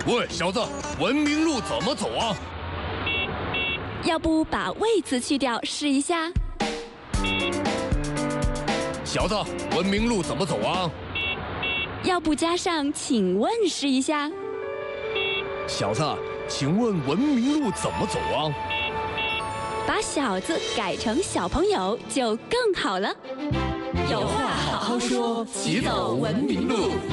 喂，小子，文明路怎么走啊？ 要不把“喂”字去掉试一下？ 小子，文明路怎么走啊？ 要不加上“请问”试一下？ 小子，请问文明路怎么走啊？ 把“小”字改成“小朋友”就更好了。 有话好好说，齐走文明路。